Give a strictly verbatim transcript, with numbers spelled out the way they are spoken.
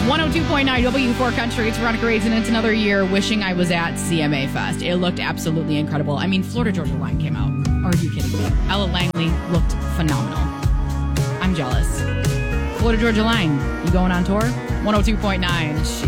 one oh two point nine W four Country. It's Veronica Reyes, and it's another year wishing I was at C M A Fest. It looked absolutely incredible. I mean, Florida Georgia Line came out. Are you kidding me? Ella Langley looked phenomenal. I'm jealous. Florida Georgia Line, you going on tour? one oh two point nine. She